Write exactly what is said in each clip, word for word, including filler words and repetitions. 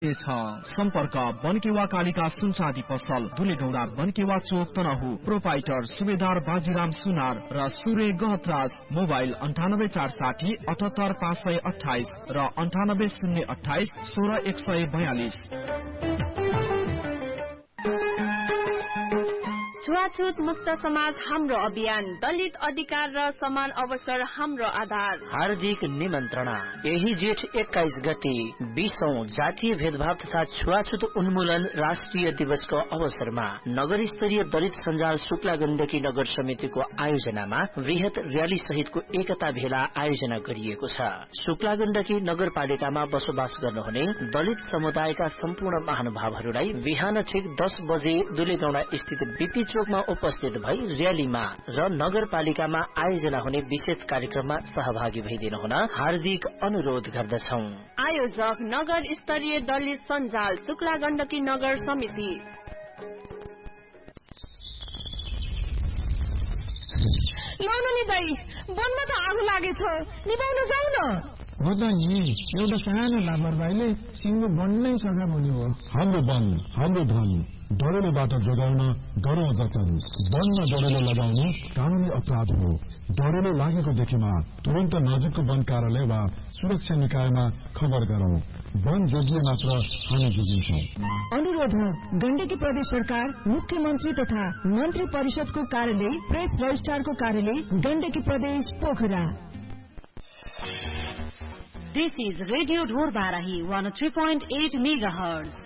सम्पर्क बनकेवा कालिका सुनचाँदी पसल धुलेगौडा बनकेवा चोक तनहु प्रोपाइटर सुबेदार बाजीराम सुनार र सूर्य गहतराज मोबाइल अन्ठानब्बे चार साठी अठहत्तर पाँच सय अठाइस र अन्ठानब्बे शून्य अठाइस सोह्र एक सय बयालिस। छुवाछुत मुक्त समाज हाम्रो अभियान, दलित अधिकार र समान अवसर हाम्रो आधार। हार्दिक निमन्त्रणा। यही जेठ एक्काइस गते बीसौं जातीय भेदभाव तथा छुवाछुत उन्मूलन राष्ट्रिय दिवसको अवसरमा नगर स्तरीय दलित सञ्जाल शुक्ला गण्डकी नगर समितिको आयोजनामा वृहत र्याली सहितको एकता भेला आयोजना गरिएको छ। शुक्ला गण्डकी नगरपालिकामा बसोबास गर्नुहुने दलित समुदायका सम्पूर्ण महानुभावहरूलाई बिहान ठिक दस बजे दुलेगौडा स्थित बीपी चोकमा उपस्थित भई र्यालीमा र नगरपालिकामा आयोजना हुने विशेष कार्यक्रममा सहभागी भइदिनु हुन हार्दिक अनुरोध गर्दछौ। आयोजक नगर स्तरीय दलित सञ्जाल शुक्ला गण्डकी नगर समिति। लौन नि दाई, वनमा त आगो लागेछ, निभाउन जाऊ न। हो त नि, एउटा सानो लापरवाहीले सिङ्गो बन्नै सका हुने हो। हाम्रो वन हाम्रो धन, डरेलो बाटो जोगाउन गरौं जतन। वनमा डरेलो लगाउनु कानूनी अपराध हो। डरेलो लागेको देखिमा तुरन्त नजिकको वन कार्यालय वा सुरक्षा निकायमा खबर गरौं। वन जोगिए मात्र हामी जोगिन्छौं। अनुरोध हो, गण्डकी प्रदेश सरकार, मुख्यमन्त्री तथा मन्त्री परिषदको कार्यालय, प्रेस रजिस्ट्रारको कार्यालय, गण्डकी प्रदेश Pokhara. This is Radio Dhor Barahi one oh three point eight megahertz.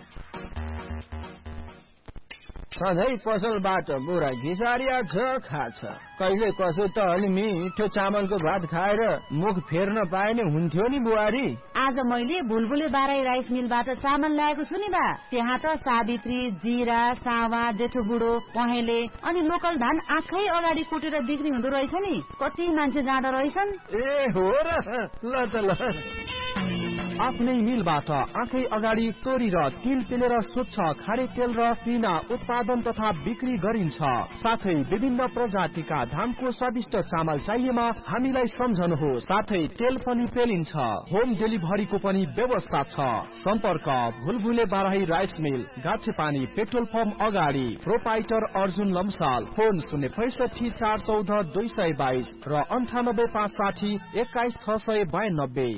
सधैँ पसलबाट बोरा घिसारिया छ खाछ। कहिले कसो त अलि मिठो चामलको भात खाएर मुख फेर्न पाए नि हुन्थ्यो नि बुहारी। आज मैले बुलबुले बाराई राइस मिलबाट चामल ल्याएको छु नि बा। त्यहाँ त सावित्री, जीरा, सावा, जेठो बुढो, पहेँले अनि लोकल धान आँखै अगाडि कुटेर बिक्री हुँदो रहेछ नि। कति मान्छे जाँदो रहेछन्। ए हो र, ल त ल। आफ्नै मिलबाट आँखै अगाडि तोरी र तिल पेलेर स्वच्छ खारे तेल र पिना उत्पादन तथा बिक्री गरिन्छ। साथै विभिन्न प्रजातिका धानको स्वादिष्ट चामल चाहिएमा हामीलाई सम्झनुहोस्। साथै तेल पनि पेलिन्छ। होम डेलिभरीको पनि व्यवस्था छ। सम्पर्क भुलभुले Barahi rice mill, गाछेपानी petrol pump अगाडि, प्रोपाइटर अर्जुन लम्साल। फोन शून्य पैसठी चार चौध दुई सय बाइस र अन्ठानब्बे पाँच साठी एक्काइस छ सय बयानब्बे।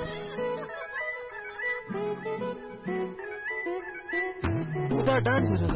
उता डान्स